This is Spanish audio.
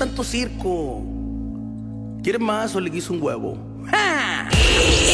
tanto circo? ¿Quieres más o le quiso un huevo? ¡Ja!